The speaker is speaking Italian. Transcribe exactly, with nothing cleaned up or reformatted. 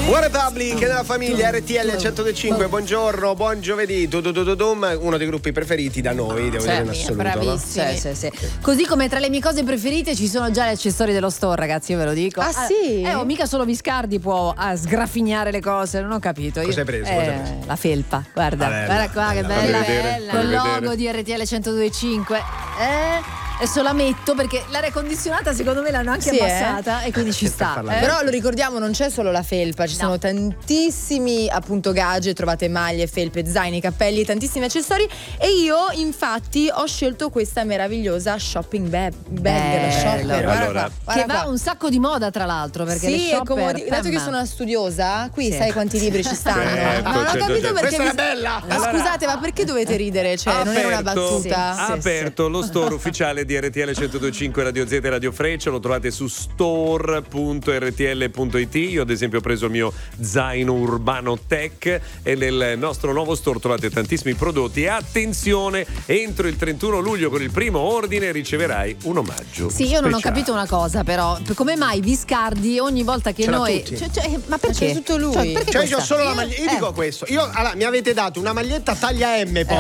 Buon Republic nella famiglia R T L centodue e cinque. Buongiorno, buon giovedì. Dudududum, uno dei gruppi preferiti da noi, devo sì, dire in assoluto. Bravissimi. Sì, sì, sì. Così come tra le mie cose preferite ci sono già gli accessori dello store, ragazzi, io ve lo dico. Ah, sì? Eh, oh, mica solo Viscardi può ah, sgrafignare le cose, non ho capito. Cosa hai preso? Eh, Cosa hai preso? La felpa, guarda, Ah, bella, guarda qua che bella, bella, fammi vedere, bella. fammi Con il vedere. logo di R T L centodue e cinque. Eh? Adesso la metto perché l'aria condizionata secondo me l'hanno anche Sì, abbassata e quindi ci sta. parlare. eh. Però lo ricordiamo, non c'è solo la felpa, ci No. sono tantissimi appunto gadget, trovate maglie, felpe, zaini, cappelli, tantissimi accessori e io infatti ho scelto questa meravigliosa shopping bag, bag Bello. da shopper, guarda Allora. qua, guarda Che va qua. un sacco di moda tra l'altro perché Sì, le è shopper, comodi. Dato che mamma. sono una studiosa, qui Sì. sai quanti libri ci stanno. Certo, Ma non ho certo, capito certo. perché. Questa mi- è bella. Ma scusate, ma perché dovete ridere? Cioè, non era una battuta. ha Sì, aperto lo store ufficiale di R T L centodue e cinque Radio Z e Radio Freccia, lo trovate su store punto r t l punto i t. Io ad esempio ho preso il mio zaino urbano tech e nel nostro nuovo store trovate tantissimi prodotti e attenzione, entro il trentuno luglio con il primo ordine riceverai un omaggio Sì, io non ho speciale. capito una cosa però, come mai Viscardi ogni volta che Ce l'ha noi tutti. cioè, cioè, ma perché? c'è tutto lui. Cioè, perché Cioè, io questa? ho solo la Io- maglietta. Io eh. dico questo. Io allora, mi avete dato una maglietta taglia M poi.